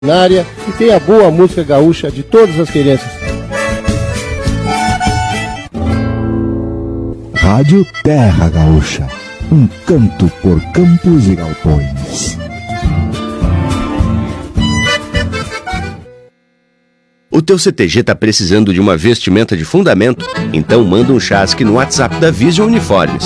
e tem a boa música gaúcha de todas as crianças. Rádio Terra Gaúcha, um canto por campos e galpões. O teu CTG tá precisando de uma vestimenta de fundamento? Então manda um chasque no WhatsApp da Vision Uniformes,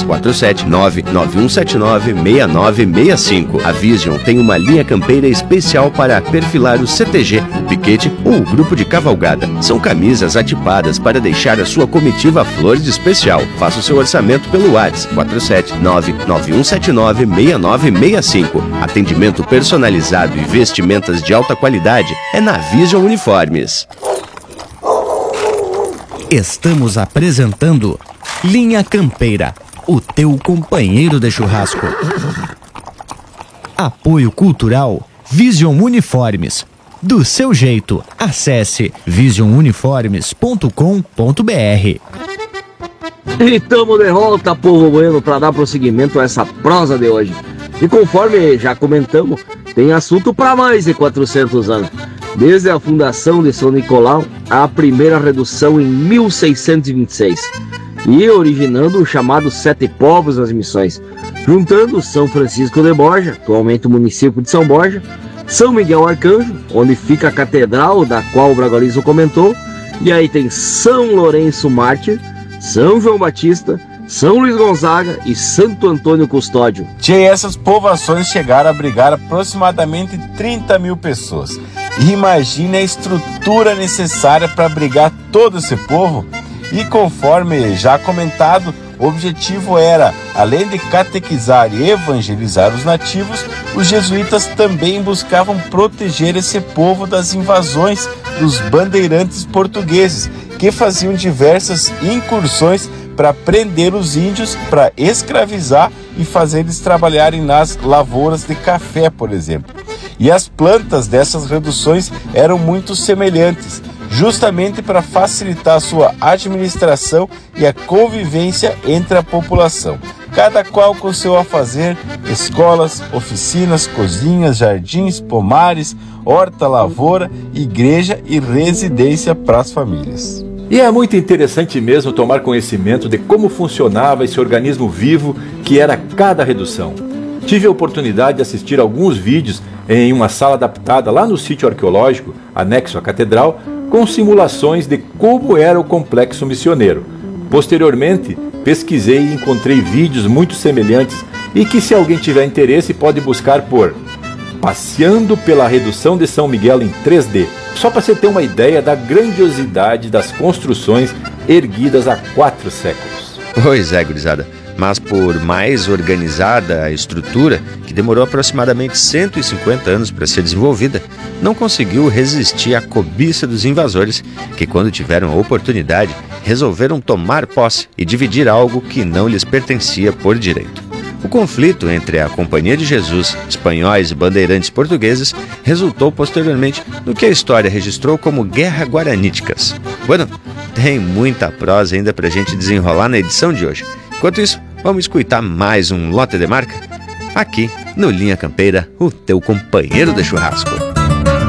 479-9179-6965. A Vision tem uma linha campeira especial para perfilar o CTG, o piquete ou o grupo de cavalgada. São camisas atipadas para deixar a sua comitiva flor de especial. Faça o seu orçamento pelo WhatsApp, 479-9179-6965. Atendimento personalizado e vestimentas de alta qualidade é na Vision Uniformes. Estamos apresentando Linha Campeira, o teu companheiro de churrasco. Apoio Cultural Vision Uniformes. Do seu jeito, acesse visionuniformes.com.br. E estamos de volta, povo bueno, para dar prosseguimento a essa prosa de hoje. E conforme já comentamos, tem assunto para mais de 400 anos. Desde a fundação de São Nicolau, a primeira redução em 1626, e originando o chamado Sete Povos nas Missões, juntando São Francisco de Borja, atualmente o município de São Borja, São Miguel Arcanjo, onde fica a catedral da qual o Bragalizo comentou, e aí tem São Lourenço Mártir, São João Batista, São Luís Gonzaga e Santo Antônio Custódio. Tchê, essas povoações chegaram a abrigar aproximadamente 30 mil pessoas. E imagine a estrutura necessária para abrigar todo esse povo. E conforme já comentado, o objetivo era, além de catequizar e evangelizar os nativos, os jesuítas também buscavam proteger esse povo das invasões dos bandeirantes portugueses, que faziam diversas incursões para prender os índios, para escravizar e fazer eles trabalharem nas lavouras de café, por exemplo. E as plantas dessas reduções eram muito semelhantes, justamente para facilitar a sua administração e a convivência entre a população. Cada qual com seu afazer, escolas, oficinas, cozinhas, jardins, pomares, horta, lavoura, igreja e residência para as famílias. E é muito interessante mesmo tomar conhecimento de como funcionava esse organismo vivo que era cada redução. Tive a oportunidade de assistir alguns vídeos em uma sala adaptada lá no sítio arqueológico, anexo à catedral, com simulações de como era o complexo missioneiro. Posteriormente, pesquisei e encontrei vídeos muito semelhantes e que, se alguém tiver interesse, pode buscar por Passeando pela Redução de São Miguel em 3D. Só para você ter uma ideia da grandiosidade das construções erguidas há 4 séculos. Pois é, gurizada. Mas por mais organizada a estrutura, que demorou aproximadamente 150 anos para ser desenvolvida, não conseguiu resistir à cobiça dos invasores, que quando tiveram a oportunidade, resolveram tomar posse e dividir algo que não lhes pertencia por direito. O conflito entre a Companhia de Jesus, espanhóis e bandeirantes portugueses resultou posteriormente no que a história registrou como Guerra Guaraníticas. Bueno, tem muita prosa ainda pra gente desenrolar na edição de hoje. Enquanto isso, vamos escutar mais um lote de marca? Aqui, no Linha Campeira, o teu companheiro de churrasco.